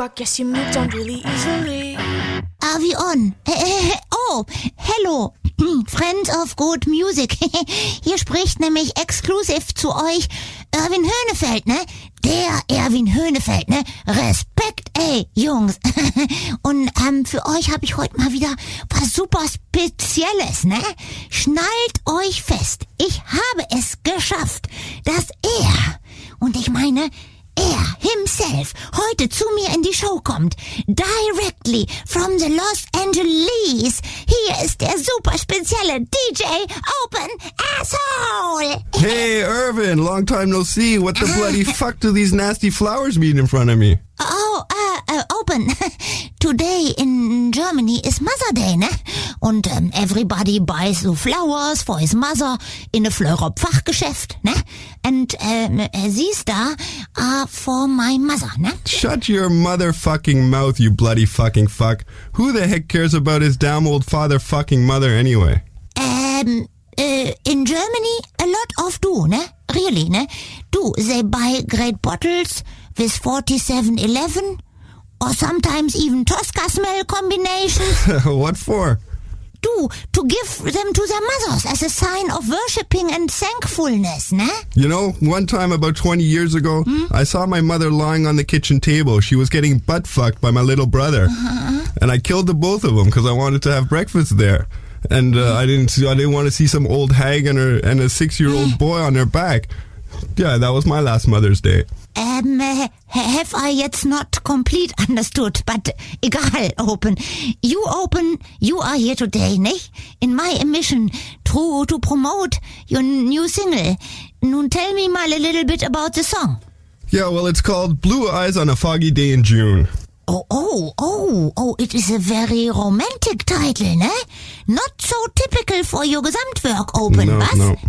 I guess you moved on really easily. Are we on? Oh, hello, Friends of Good Music. Hier spricht nämlich exklusiv zu euch Erwin Höhnefeld, ne? Der Erwin Höhnefeld, ne? Respekt, ey, Jungs. Und für euch habe ich heute mal wieder was super Spezielles, ne? Schnallt euch fest. Ich habe es geschafft, dass und ich meine, er himself heute zu mir in die Show kommt. Directly from the Los Angeles. Hier ist der super spezielle DJ Open Asshole. Hey, Irvin, long time no see. What the bloody fuck do these nasty flowers mean in front of me? Open. Today in Germany is Mother Day, ne? Und everybody buys the flowers for his mother in a Fleurop-Fachgeschäft, ne? And these da are for my mother, ne? Shut your motherfucking mouth, you bloody fucking fuck. Who the heck cares about his damn old father fucking mother anyway? In Germany, a lot of do, ne? Really, ne? Do, they buy great bottles with 4711 or sometimes even Tosca smell combinations. What for? To give them to their mothers as a sign of worshipping and thankfulness, ne? You know, one time about 20 years ago, I saw my mother lying on the kitchen table. She was getting butt fucked by my little brother. And I killed the both of them because I wanted to have breakfast there. And I didn't want to see some old hag and a 6-year-old boy on her back. Yeah, that was my last Mother's Day. Have I yet not complete understood, but egal, Open. You are here today, nicht? In my mission to promote your new single. Nun tell me mal a little bit about the song. Yeah, well, it's called Blue Eyes on a Foggy Day in June. Oh, it is a very romantic title, ne? Not so typical for your Gesamtwerk, Open, no, was? No.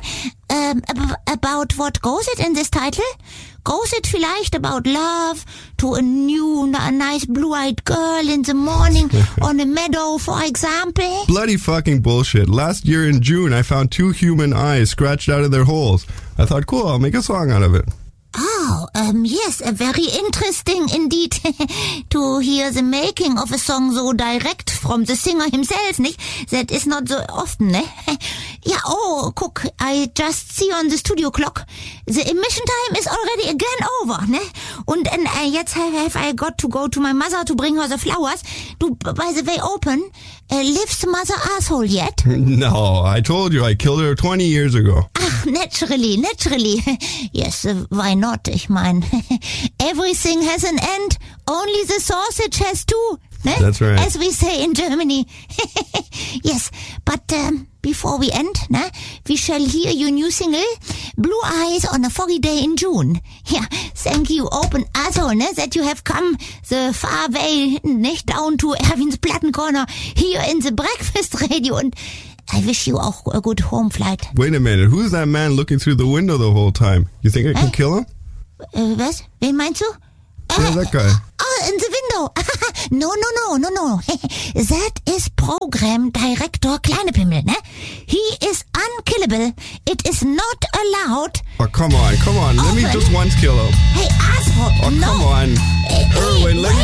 About what goes it in this title? Goes it vielleicht about love to a new, nice blue-eyed girl in the morning on a meadow, for example? Bloody fucking bullshit. Last year in June, I found 2 human eyes scratched out of their holes. I thought, cool, I'll make a song out of it. Oh, yes, very interesting indeed to hear the making of a song so direct from the singer himself, nicht? That is not so often, ne? Yeah, guck, I just see on the studio clock. The emission time is already again over, ne? Und jetzt have I got to go to my mother to bring her the flowers. Du, by the way, Open, lives mother asshole yet? No, I told you, I killed her 20 years ago. Ach, naturally. Yes, why not? Ich mein, everything has an end. Only the sausage has two. Ne? That's right. As we say in Germany. Yes, but before we end, ne, we shall hear your new single, Blue Eyes on a Foggy Day in June. Yeah, thank you, Open Asshole, ne, that you have come the far way, nicht, down to Erwin's Plattencorner here in the Breakfast Radio, and I wish you auch a good home flight. Wait a minute, who's that man looking through the window the whole time? You think I can kill him? Was? Wen meinst du? Yeah, that guy. Oh, in the window. No. That is Program Director Kleinepimmel, ne? He is unkillable. It is not allowed. Oh, come on. Let me just once kill him. Hey, asshole. Oh, no. come on. Hey, Erwin, let me